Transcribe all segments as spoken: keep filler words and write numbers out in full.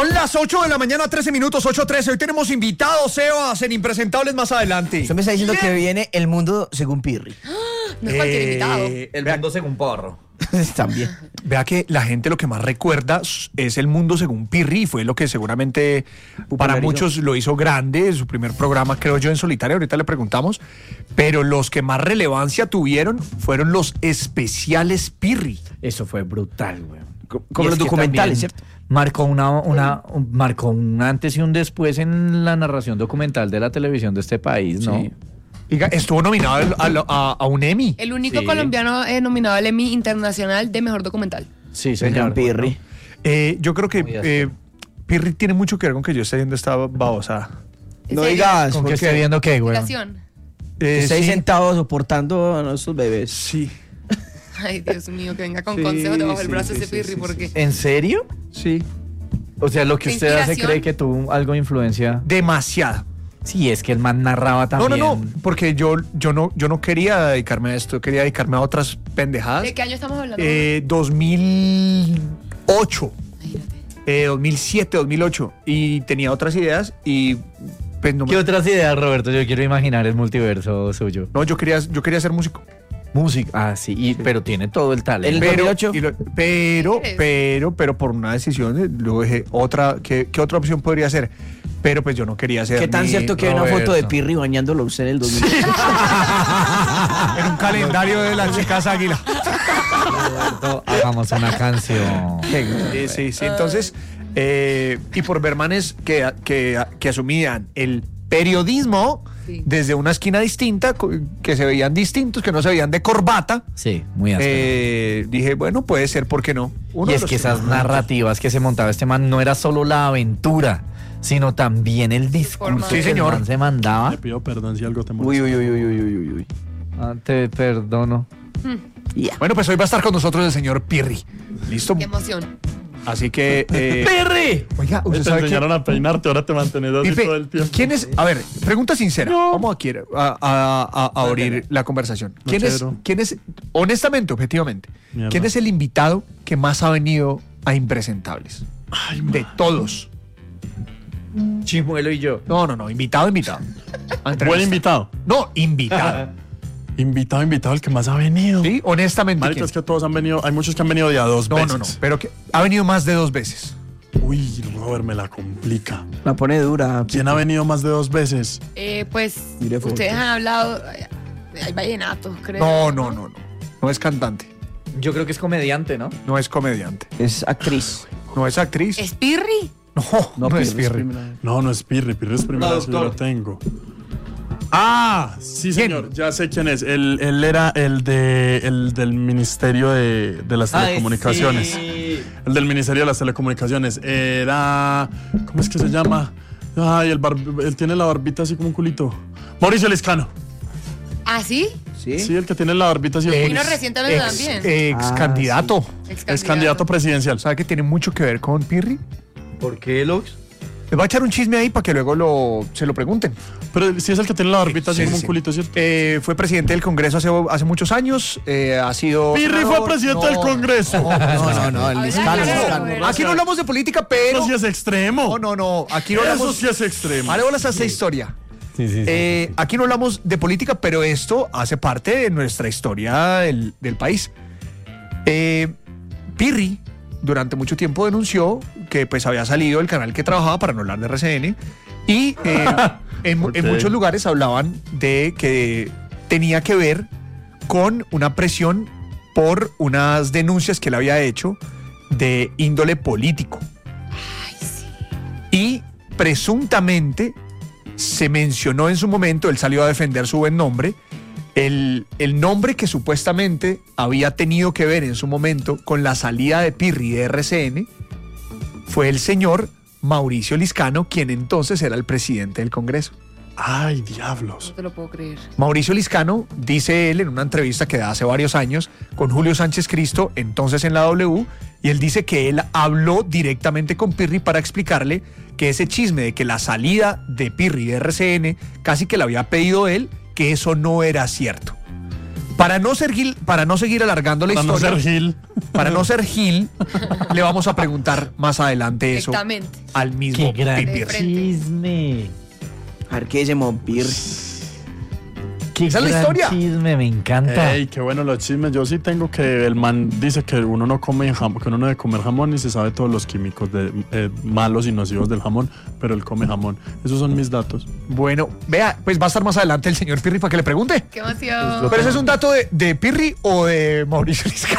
Son las ocho de la mañana, trece minutos, ocho trece. Hoy tenemos invitados, Sebas, en Impresentables más adelante. Usted me está diciendo que viene el mundo según Pirri. No es cualquier invitado. El mundo según Porro. También. Vea que la gente lo que más recuerda es el mundo según Pirri. Fue lo que seguramente para muchos lo hizo grande. Su primer programa, creo yo, en solitario. Ahorita le preguntamos. Pero los que más relevancia tuvieron fueron los especiales Pirri. Eso fue brutal, güey. Como los documentales, ¿cierto? Marcó una, una, un, marcó un antes y un después en la narración documental de la televisión de este país, ¿no? Sí. Oiga, estuvo nominado a, a, a un Emmy. El único Sí. colombiano eh, nominado al Emmy Internacional de Mejor Documental. Sí, Señor señor. Pirri. Eh, yo creo que Muy eh, Pirri tiene mucho que ver con que yo esté viendo esta babosada. ¿En No serio? digas, ¿Con qué porque esté viendo qué, güey? Relación. Eh, está ahí sí, sentado soportando a nuestros bebés. sí, Ay, Dios mío, que venga con Sí, consejos debajo del sí, brazo sí, ese sí, Pirri, sí, porque... ¿En serio? sí. O sea, lo que ¿Qué usted hace inspiración? cree que tuvo algo de influencia. Demasiada. Sí, es que el man narraba No, también. no, no, porque yo, yo no, yo no quería dedicarme a esto, quería dedicarme a otras pendejadas. ¿De qué año estamos hablando? Eh, dos mil ocho, Imagínate. eh, dos mil siete, dos mil ocho, y tenía otras ideas y pues no, ¿Qué me- otras ideas, Roberto? Yo quiero imaginar el multiverso suyo. no, yo quería, yo quería ser músico. Música. Ah, sí, y, pero tiene todo el talento. El- Pero, dos mil ocho. y lo- pero, ¿Qué pero, pero por una decisión, eh, luego dije, otra, ¿qué, qué otra opción podría ser? Pero pues yo no quería ser ¿Qué tan ni cierto que hay una Roberto. foto de Pirri bañándolo usted en el dos mil? en un calendario de las chicas águila. Roberto, hagamos una canción. Sí, sí, sí. Entonces, eh, y por ver manes que, que, que asumían el periodismo Sí. desde una esquina distinta, co- que se veían distintos, que no se veían de corbata, Sí, muy áspero. eh, dije, bueno, puede ser, ¿por qué no? Uno Y de es los que esas más- narrativas que se montaba este man no era solo la aventura, sino también el discurso forma. Sí, que señor. el man se mandaba. Le pido perdón si algo te Uy, molesta. uy, uy, uy, uy, uy, uy, uy. Ah, te perdono. Ya. Bueno, pues hoy va a estar con nosotros el señor Pirri. ¿Listo? Qué emoción. Así que... eh, ¡Pirri! oiga, Te ¿usted sabe enseñaron quién? a peinarte, ahora te mantienes así Pipe, todo el tiempo. ¿quién es? A ver, pregunta sincera. Vamos aquí a, a- a- a abrir la conversación. No, ¿Quién es, chévere. ¿Quién es, honestamente, objetivamente, Mierda. quién es el invitado que más ha venido a Impresentables? De todos. Chimuelo y yo. No, no, no, invitado, invitado. A Buen entrevista. invitado. No, invitado. Invitado, invitado, el que más ha venido. ¿Sí? Honestamente. Marica, ¿quién? es que todos han venido, hay muchos que han venido de a dos No, veces. no, no, pero que ha venido más de dos veces. Uy, Robert, me la complica. La pone dura. ¿Quién ha venido más de dos veces? Eh, pues, Mire, fotos. ustedes han hablado... ay, Hay vallenatos, creo. No, no, no, no. No es cantante, Yo creo que es comediante, ¿no? no es comediante, Es actriz. no es actriz. ¿Es Pirri? No, no, No, es Pirri, es Pirri. No, no es Pirri, Pirri es primera vez que yo lo tengo. Ah, sí, señor, ya sé quién es. Él, él era el de el del Ministerio de, de las Telecomunicaciones. El del Ministerio de las Telecomunicaciones. Era. ¿Cómo es que se llama? Ay, el bar- él tiene la barbita así como un culito. Mauricio Liscano. ¿Ah, sí? ¿Sí? Sí, el que tiene la barbita así. Ex- Vino recientemente ex- también. Ex Ah, candidato. Es candidato presidencial. ¿Sabe que tiene mucho que ver con Pirri? ¿Por qué, Lux? Les voy a echar un chisme ahí para que luego lo, se lo pregunten. Pero sí es el que tiene la barbita Sí, así como sí, un sí. culito, ¿cierto? Eh, fue presidente del Congreso hace, hace muchos años. eh, ha sido. Pirri fue senador. presidente No, del Congreso. No, no, no, el Habla Liscano, el claro, Liscano. Roberto. Aquí no hablamos de política, pero. Eso sí es extremo. No, no, no. Aquí no Eso hablamos. sí es extremo. Vale, bolas a esta historia. Sí, sí, sí. Eh, aquí no hablamos de política, pero esto hace parte de nuestra historia del, del país. Eh, Pirri durante mucho tiempo denunció que pues había salido el canal que trabajaba, para no hablar de R C N, y eh, en, mu- en Ok. muchos lugares hablaban de que tenía que ver con una presión por unas denuncias que él había hecho de índole político. Y presuntamente se mencionó en su momento, él salió a defender su buen nombre, el, el nombre que supuestamente había tenido que ver en su momento con la salida de Pirri de R C N fue el señor Mauricio Liscano, quien entonces era el presidente del Congreso. Ay, diablos. No te lo puedo creer. Mauricio Liscano, dice él en una entrevista que da hace varios años con Julio Sánchez Cristo, entonces en la W, y él dice que él habló directamente con Pirri para explicarle que ese chisme de que la salida de Pirri de R C N casi que la había pedido él, que eso no era cierto. Para no ser Gil, para no seguir alargando la Para no historia, ser Gil. para no ser Gil, le vamos a preguntar más adelante eso Exactamente. al mismo Qué gran Pipir. frente. chisme. A ver qué dice Monpir. Qué Esa es la gran historia. chisme, me encanta. Ey, qué bueno los chismes. Yo sí tengo que el man dice que uno no come jamón, que uno no debe comer jamón y se sabe todos los químicos de, eh, malos y nocivos del jamón, pero él come jamón. Esos son mis datos. Bueno, vea, pues va a estar más adelante el señor Pirri para que le pregunte. Qué emoción. ¿Pero ese es un dato de, de Pirri o de Mauricio Lisca?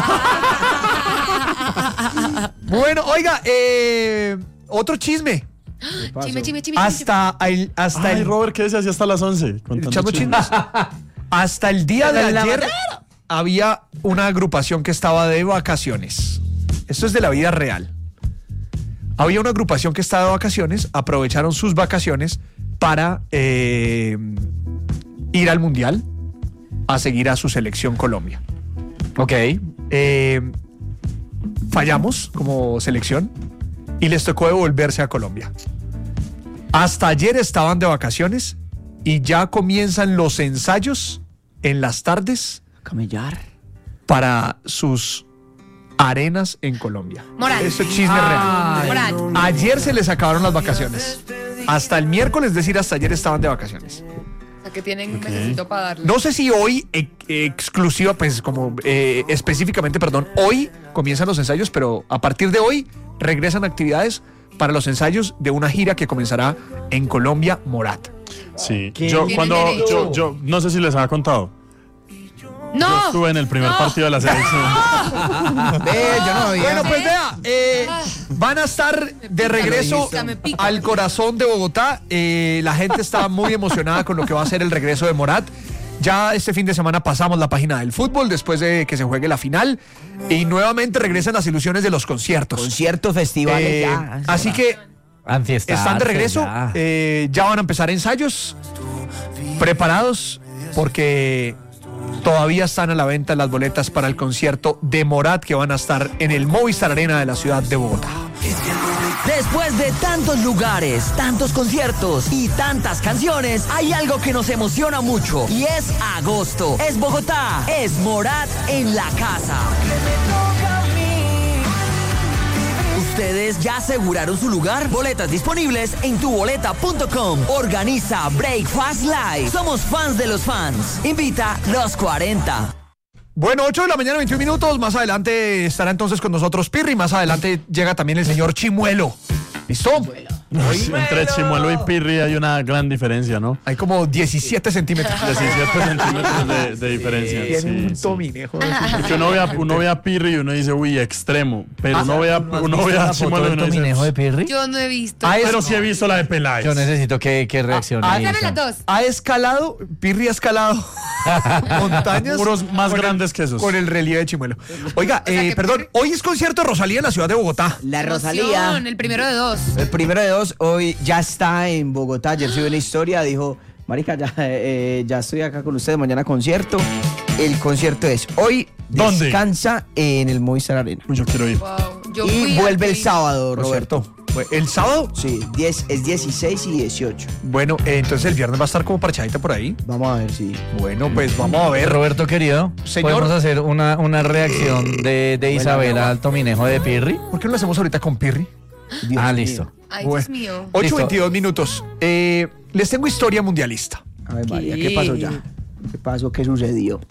Bueno, oiga, eh, otro chisme. Chime, chime, chime. Hasta el, hasta Ay, el, Robert, ¿qué decía así hasta las once? Contando echando chismes. chismes. Hasta el día de ayer había una agrupación que estaba de vacaciones. Esto es de la vida real. Había una agrupación que estaba de vacaciones, aprovecharon sus vacaciones para eh, ir al Mundial a seguir a su selección Colombia. Ok. Eh, fallamos como selección y les tocó devolverse a Colombia. Hasta ayer estaban de vacaciones y ya comienzan los ensayos en las tardes Camellar. para sus arenas en Colombia. Moral. Eso es chisme Ay, Moral. real. Ayer se les acabaron las vacaciones. Hasta el miércoles, es decir, hasta ayer estaban de vacaciones. O sea, que tienen un mesecito para darle. No sé si hoy, e- exclusiva, pues como eh, específicamente, perdón, hoy comienzan los ensayos, pero a partir de hoy regresan actividades para los ensayos de una gira que comenzará en Colombia, Morat. Sí. ¿Qué? Yo Tienen cuando derecho. yo, yo no sé si les había contado. ¡No! Yo estuve en el primer No. partido de la selección. Ve, yo no sabía. Bueno, pues vea, eh, van a estar de regreso Me pica. al corazón de Bogotá. Eh, la gente está muy emocionada con lo que va a ser el regreso de Morat. Ya este fin de semana pasamos la página del fútbol después de que se juegue la final y nuevamente regresan las ilusiones de los conciertos. Conciertos, festivales, Eh, ya. así que Anfiestarse, están de regreso, ya. eh, ya van a empezar ensayos, preparados, porque todavía están a la venta las boletas para el concierto de Morat que van a estar en el Movistar Arena de la ciudad de Bogotá. Después de tantos lugares, tantos conciertos y tantas canciones, hay algo que nos emociona mucho y es agosto. Es Bogotá, es Morat en la casa. ¿Ustedes ya aseguraron su lugar? Boletas disponibles en tu boleta punto com. Organiza Breakfast Live. Somos fans de los fans. Invita Los cuarenta. Bueno, ocho de la mañana, veintiún minutos. Más adelante estará entonces con nosotros Pirri. Más adelante llega también el señor Chimuelo. ¿Listo? Sí, entre Chimuelo y Pirri hay una gran diferencia, ¿no? Hay como diecisiete centímetros. diecisiete centímetros de, de diferencia. Tiene sí, un sí. tominejo. Porque uno ve, a, uno ve a Pirri y uno dice, uy, extremo. Pero uno ve a, ¿No has uno visto ve a la foto Chimuelo y del uno dice, Tominejo de Pirri? Yo no he visto. Ah, es- pero sí he visto la de Peláez. Yo necesito que, que reaccione. Ah, ah, Dame Isa. las dos. Ha escalado, Pirri ha escalado montañas. Muros más con el- grandes que esos. Con el relieve de Chimuelo. Oiga, sea eh, que perdón, Pirri- hoy es concierto de Rosalía en la ciudad de Bogotá. La Rosalía. Emoción, el primero de dos. El primero de dos, hoy ya está en Bogotá. Ayer subió una historia, dijo, marica, ya, eh, ya estoy acá con ustedes, mañana concierto. El concierto es hoy, ¿Dónde? descansa en el Movistar Arena. Uy, yo quiero ir. Wow. Yo fui Y al vuelve el que- sábado, Por Roberto. cierto, ¿el sábado? Sí, diez, es dieciséis y dieciocho. Bueno, eh, entonces el viernes va a estar como parchadita por ahí. Vamos a ver si... Bueno, pues vamos a ver. Roberto querido, Señor. podemos hacer una, una reacción de, de Isabela al Tominejo de Pirri. ¿Por qué no lo hacemos ahorita con Pirri? Dios Ah, mío. listo. Ay, Bueno, Dios mío. ocho veintidós minutos. Eh, les tengo historia mundialista. A ver, María, ¿Qué? ¿qué pasó ya? ¿Qué pasó? ¿Qué sucedió?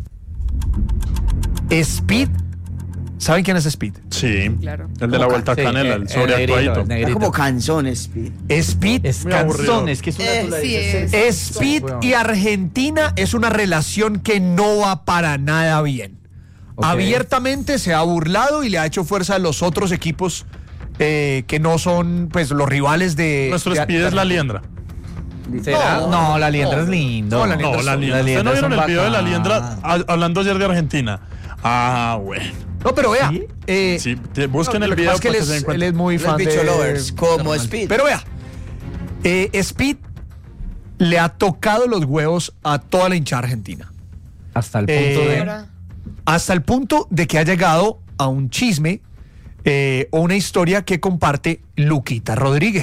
Speed. ¿Saben quién es Speed? Sí. Claro. El de la Vuelta a Sí, Canela, el- el el sobreactuadito. negrito, el Está negrito. como canzones, Speed. Speed. Es Muy aburrido. canzones, que es una Eh, tú la sí dices. es. Speed y Argentina es una relación que no va para nada bien. Ok. Abiertamente se ha burlado y le ha hecho fuerza a los otros equipos eh, que no son pues los rivales de. Nuestro de- Speed es la liendra. ¿Será? No, la liendra es lindo. No, la liendra No, es- la liendra. la ¿Ustedes liendra no vieron son el video de la bacanas. liendra ha- hablando ayer de Argentina? Ah, bueno. No, pero vea. ¿Sí? eh, Sí, te- busquen no, el lo que video pasa es que para él que se den es, cuenta. él es muy Los fan bicho de. lovers, como Speed. Pero vea, eh, Speed le ha tocado los huevos a toda la hinchada argentina. Hasta el punto Eh, de... Ahora, Hasta el punto de que ha llegado a un chisme eh, o una historia que comparte Luquita Rodríguez.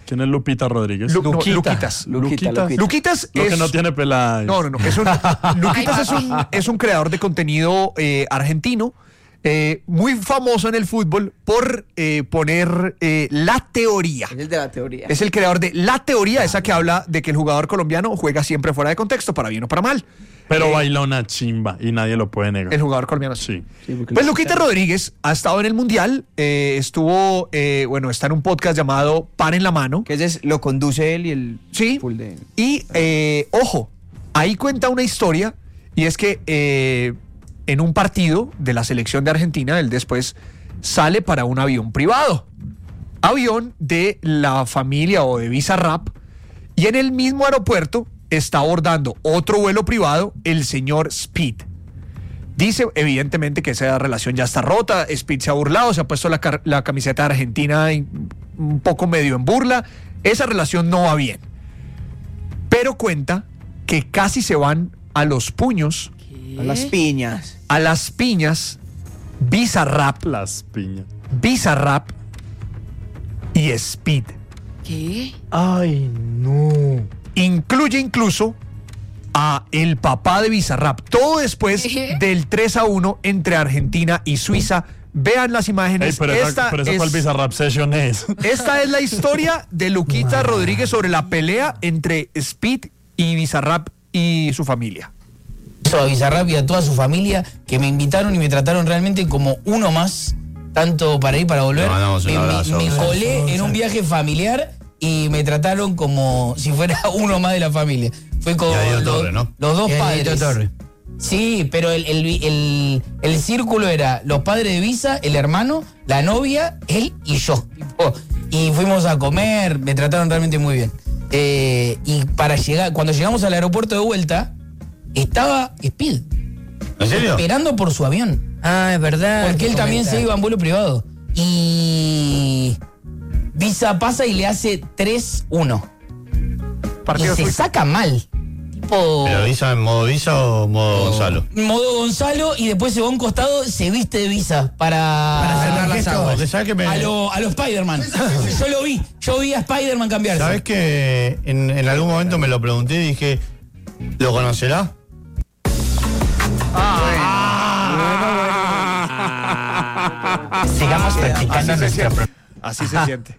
¿Quién es Lupita Rodríguez? Lu- no, Luquita. Luquitas. Luquita, Luquitas. Luquita. Luquitas Lo es... que no tiene pelada. No, no, no. Es un, Luquitas es un, es un creador de contenido eh, argentino, eh, muy famoso en el fútbol por eh, poner eh, la teoría. Es el de la teoría. Es el creador de la teoría, esa que habla de que el jugador colombiano juega siempre fuera de contexto, para bien o para mal. Pero Eh, baila una chimba y nadie lo puede negar. El jugador colombiano. Sí. Sí, porque Pues lo- Luquita Rodríguez ha estado en el Mundial, eh, estuvo, eh, bueno, está en un podcast llamado Pan en la Mano. Que ese es, lo conduce él y el Sí. full de... Y, eh, ojo, ahí cuenta una historia, y es que eh, en un partido de la selección de Argentina, él después sale para un avión privado. Avión de la familia o de Bizarrap, y en el mismo aeropuerto está abordando otro vuelo privado, el señor Speed. Dice, evidentemente, que esa relación ya está rota. Speed se ha burlado, se ha puesto la, car- la camiseta de Argentina en- un poco medio en burla. Esa relación no va bien. Pero cuenta que casi se van a los puños, A las piñas. a las piñas, Bizarrap, Las piñas. Bizarrap y Speed. ¿Qué? Ay, no. Incluye incluso a el papá de Bizarrap. Todo después ¿Qué? del tres a uno entre Argentina y Suiza. Vean las Ey, imágenes. pero, esa, esta, pero esa es, cuál Bizarrap Session es. esta es la historia de Luquita Rodríguez sobre la pelea entre Speed y Bizarrap y su familia. A Bizarrap y a toda su familia que me invitaron y me trataron realmente como uno más, tanto para ir para volver. Le mandamos un me, abrazo, me- me Gonzalo. colé en un viaje familiar y me trataron como si fuera uno más de la familia. Fue con Y a Diego los, Torre, ¿no? los dos Y a padres. Diego Torre. Sí, pero el, el, el, el círculo era los padres de Visa, el hermano, la novia, él y yo. Tipo, y fuimos a comer, me trataron realmente muy bien. Eh, y para llegar, cuando llegamos al aeropuerto de vuelta, estaba Speed. ¿En serio? Esperando por su avión. Ah, es verdad. Porque él también se iba en vuelo privado. Y Visa pasa y le hace tres uno. Y Partido se Suiza. saca mal. Tipo. ¿Pero Visa en modo Visa o modo Gonzalo? Modo Gonzalo y después se va a un costado, se viste de Visa para, Para cerrar las Gesto, aguas. ¿Sabes que me- a lo, a lo Spider-Man. Yo lo vi, yo vi a Spider-Man cambiarse. ¿Sabes que en, en algún momento me lo pregunté y dije, ¿lo conocerá? Sigamos practicando Así se nuestra siente. Así se siente.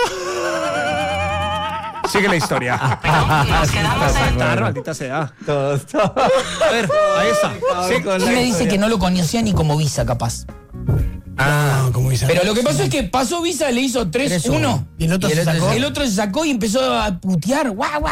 Sigue la historia. Claro, maldita sea. Todos, todos. A ver, ahí está. Sí, Él me dice que no lo conocía ni como Visa, capaz. Ah, como Visa. Pero lo que pasó es que pasó Visa, le hizo tres uno. ¿Y el otro se sacó? El otro se sacó y empezó a putear. ¡Guau, guau!